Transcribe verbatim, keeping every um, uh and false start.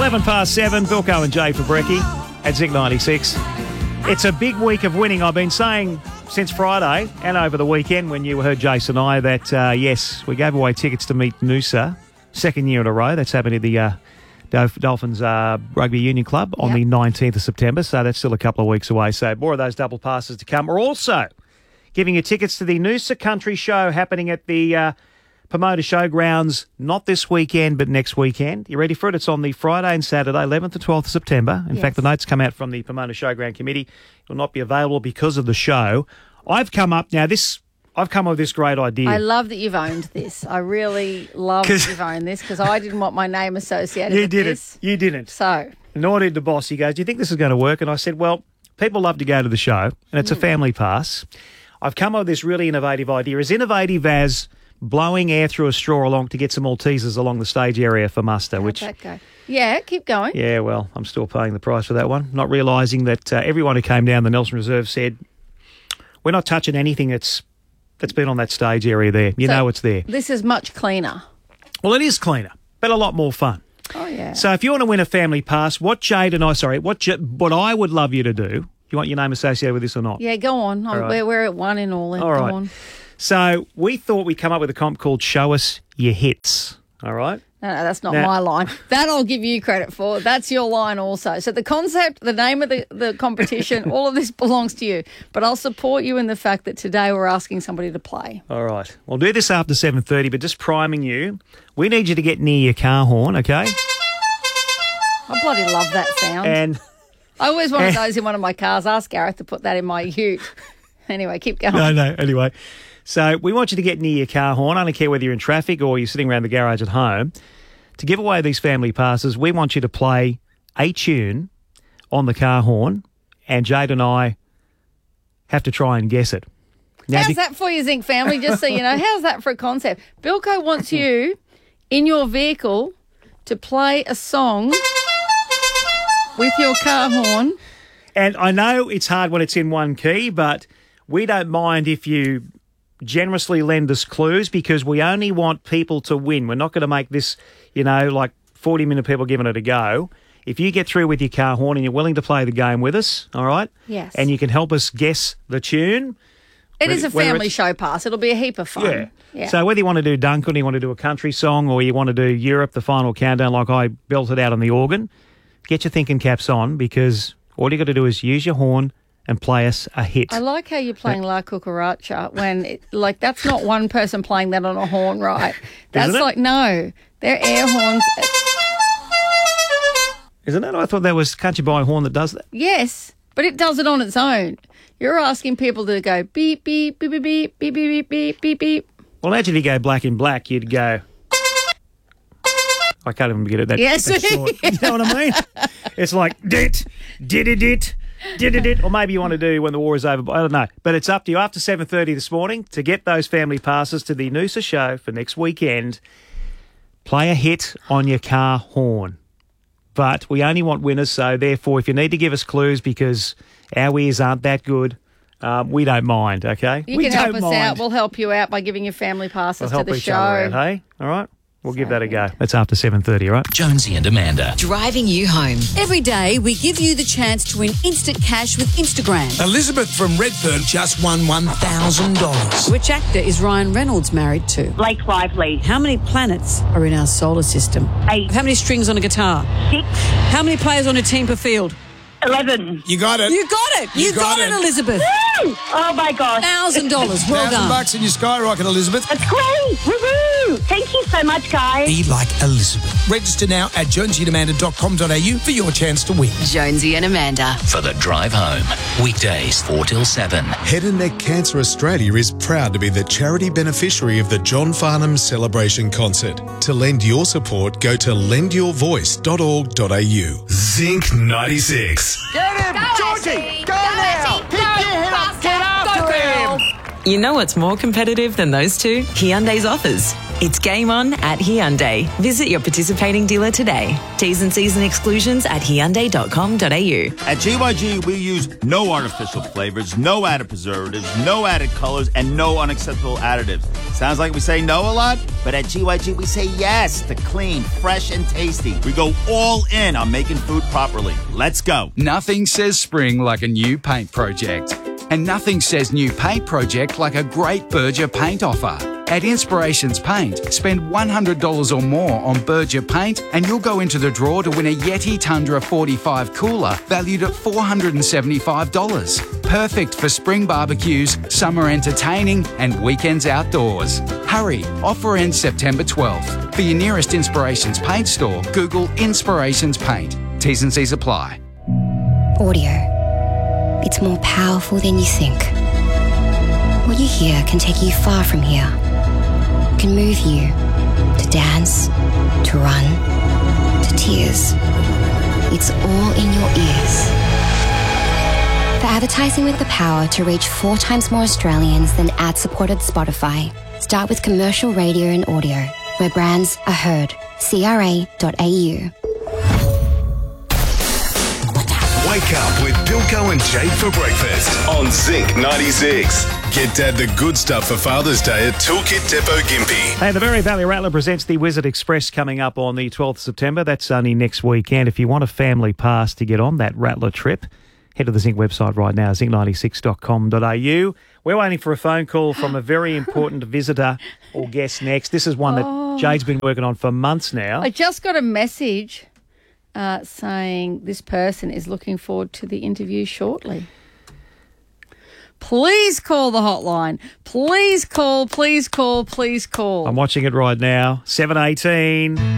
eleven past seven, Bilko and Jay for Brekkie at Zinc ninety-six. It's a big week of winning. I've been saying since Friday and over the weekend when you heard Jason and I that, uh, yes, we gave away tickets to meet Noosa, second year in a row. That's happened at the uh, Dolphins uh, Rugby Union Club on yep. the nineteenth of September, so that's still a couple of weeks away. So more of those double passes to come. We're also giving you tickets to the Noosa Country Show happening at the uh, Pomona Showgrounds, not this weekend, but next weekend. You ready for it? It's on the Friday and Saturday, eleventh and twelfth of September. In yes. fact, the notes come out from the Pomona Showground Committee. It will not be available because of the show. I've come up, now this, I've come up with this great idea. I love that you've owned this. I really love that you've owned this because I didn't want my name associated you with didn't. this. You didn't. So. Nor did the boss. He goes, do you think this is going to work? And I said, well, people love to go to the show, and it's mm. a family pass. I've come up with this really innovative idea, as innovative as blowing air through a straw along to get some Maltesers along the stage area for muster. How'd which that go? Yeah, keep going. Yeah, well, I'm still paying the price for that one, not realising that uh, everyone who came down the Nelson Reserve said, we're not touching anything that's that's been on that stage area there. You so know it's there. This is much cleaner. Well, it is cleaner, but a lot more fun. Oh, yeah. So if you want to win a family pass, what Jade and I, sorry, what J- what I would love you to do, you want your name associated with this or not? Yeah, go on. All right. We're, we're at one in all. In. All right. Go on. So we thought we'd come up with a comp called Show Us Your Hits. All right? No, no, that's not now, my line. That I'll give you credit for. That's your line also. So the concept, the name of the, the competition, all of this belongs to you. But I'll support you in the fact that today we're asking somebody to play. All right. We'll do this after seven thirty, but just priming you, we need you to get near your car horn, okay? I bloody love that sound. And I always wanted and, those in one of my cars. Ask Gareth to put that in my ute. Anyway, keep going. No, no, anyway. So we want you to get near your car horn. I don't care whether you're in traffic or you're sitting around the garage at home. To give away these family passes, we want you to play a tune on the car horn, and Jade and I have to try and guess it. Now, how's be- that for you, Zinc family? Just so you know, how's that for a concept? Bilko wants you in your vehicle to play a song with your car horn. And I know it's hard when it's in one key, but we don't mind if you generously lend us clues because we only want people to win. We're not going to make this, you know, like forty minute people giving it a go. If you get through with your car horn and you're willing to play the game with us, all right? Yes. And you can help us guess the tune. It is a family show pass. It'll be a heap of fun. Yeah. yeah. So whether you want to do Duncan, you want to do a country song, or you want to do Europe, the final countdown like I belted out on the organ, get your thinking caps on because all you got to do is use your horn and play us a hit. I like how you're playing La Cucaracha when, it, like, that's not one person playing that on a horn, right? That's like, no, they're air horns. Isn't it? I thought that was, can't you buy a horn that does that? Yes, but it does it on its own. You're asking people to go beep, beep, beep, beep, beep, beep, beep, beep, beep, beep. Well, actually, if you go black in black, you'd go... I can't even get it that, yes. that short. You know what I mean? It's like, dit, dit, dit, dit. Did it, it, or maybe you want to do when the war is over. I don't know. But it's up to you after seven thirty this morning to get those family passes to the Noosa show for next weekend. Play a hit on your car horn. But we only want winners, so therefore if you need to give us clues because our ears aren't that good, um, we don't mind, okay? You we can don't help us mind. out. We'll help you out by giving you family passes we'll to the each show. Other out, hey? All right? We'll give that a go. That's after seven thirty, all right? Jonesy and Amanda. Driving you home. Every day, we give you the chance to win instant cash with Instagram. Elizabeth from Redfern just won one thousand dollars. Which actor is Ryan Reynolds married to? Blake Lively. How many planets are in our solar system? Eight. How many strings on a guitar? Six. How many players on a team per field? Eleven. You got it. You got it. You, You got, got it, it. Elizabeth. Woo! Oh, my gosh. Thousand dollars. Well Thousand done. bucks in your skyrocket, Elizabeth. That's great. Woo-hoo. Thank you so much, guys. Be like Elizabeth. Register now at jonesy and amanda dot com dot a u for your chance to win. Jonesy and Amanda. For the drive home. Weekdays four till seven. Head and Neck Cancer Australia is proud to be the charity beneficiary of the John Farnham Celebration Concert. To lend your support, go to lend your voice dot org dot a u. Zinc ninety-six. Get him! Go, Georgie! Ashley. Go, Go, now! Ashley. Pick Go, your head up! faster. Get after Go, girl. him! You know what's more competitive than those two? Hyundai's offers. It's game on at Hyundai. Visit your participating dealer today. T's and C's and exclusions at hyundai dot com dot a u. At G Y G, we use no artificial flavors, no added preservatives, no added colors, and no unacceptable additives. Sounds like we say no a lot, but at G Y G, we say yes to clean, fresh, and tasty. We go all in on making food properly. Let's go. Nothing says spring like a new paint project. And nothing says new paint project like a great Berger paint offer. At Inspirations Paint, spend one hundred dollars or more on Berger paint and you'll go into the draw to win a Yeti Tundra forty-five cooler valued at four hundred seventy-five dollars. Perfect for spring barbecues, summer entertaining and weekends outdoors. Hurry, offer ends September twelfth. For your nearest Inspirations Paint store, Google Inspirations Paint. T's and C's apply. Audio. It's more powerful than you think. What you hear can take you far from here. It can move you to dance, to run, to tears. It's all in your ears. For advertising with the power to reach four times more Australians than ad-supported Spotify, start with commercial radio and audio, where brands are heard. C R A dot A U. Wake up with Bilko and Jade for breakfast on Zinc ninety-six. Get Dad the good stuff for Father's Day at Toolkit Depot Gympie. Hey, the Very Valley Rattler presents the Wizard Express coming up on the twelfth of September. That's only next weekend. If you want a family pass to get on that Rattler trip, head to the Zinc website right now, zinc ninety-six dot com dot a u. We're waiting for a phone call from a very important visitor or guest next. This is one that Oh. Jade's been working on for months now. I just got a message uh, saying this person is looking forward to the interview shortly. Please call the hotline. Please call, please call, please call. I'm watching it right now. seven eighteen.